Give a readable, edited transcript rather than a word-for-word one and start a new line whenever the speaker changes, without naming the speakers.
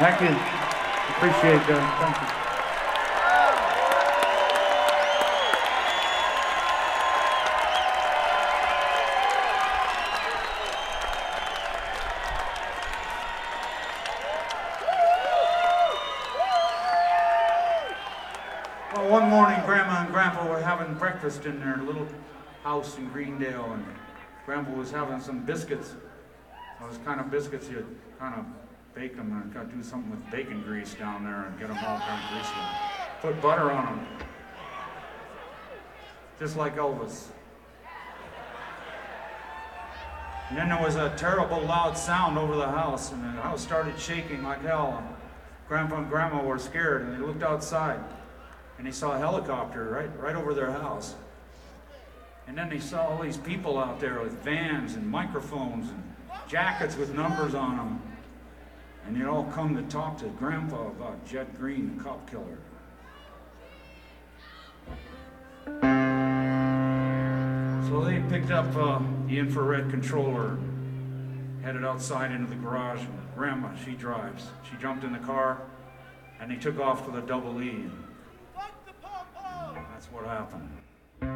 Thank you. Appreciate that. Thank you. Well, one morning, Grandma and Grandpa were having breakfast in their little house in Greendale, and Grandpa was having some biscuits. Those kind of biscuits you kind of bake them and got to do something with bacon grease down there and get them all kind of greasy. Put butter on them, just like Elvis. And then there was a terrible loud sound over the house, and the house started shaking like hell. And Grandpa and Grandma were scared, and they looked outside, and they saw a helicopter right over their house. And then they saw all these people out there with vans and microphones and jackets with numbers on them. And they all come to talk to Grandpa about Jed Green, the cop killer. So they picked up the infrared controller, headed outside into the garage. And Grandma, she drives. She jumped in the car, and they took off to the Double E. That's what happened.